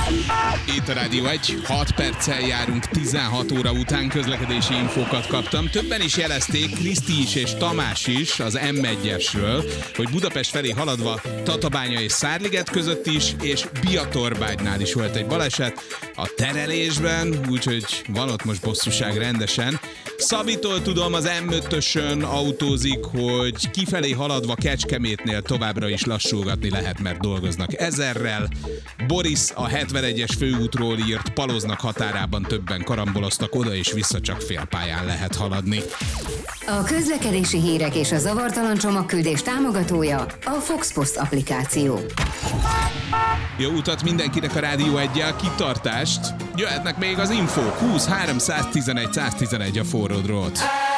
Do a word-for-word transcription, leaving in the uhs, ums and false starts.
Itt a Rádió egy, hat perccel járunk tizenhat óra után, közlekedési infókat kaptam. Többen is jelezték, Kriszti is és Tamás is az em egyesről, hogy Budapest felé haladva Tatabánya és Szárliget között is, és Biatorbágynál is volt egy baleset a terelésben, úgyhogy van ott most bosszúság rendesen. Szabitól tudom, az em ötösön autózik, hogy kifelé haladva Kecskemétnél továbbra is lassulgatni lehet, mert dolgoznak ezerrel. Boris a hetvenegyes főútról írt, Paloznak határában többen karamboloztak, oda és vissza csak félpályán lehet haladni. A közlekedési hírek és a zavartalan csomagküldés támogatója a Fox Post applikáció. Jó utat mindenkinek a Rádió egyel, kitartást! Jöhetnek még az infók, húsz három tizenegy száz tizenegy a forró drót.